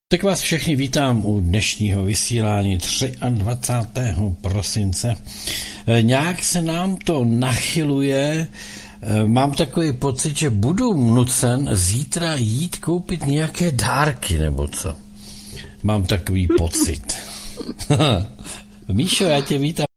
Tak vás všechny vítám u dnešního vysílání 23. prosince. Nějak se nám to nachyluje. Mám takový pocit, že budu nucen zítra jít koupit nějaké dárky, nebo co. Mám takový pocit. Míšo, já tě vítám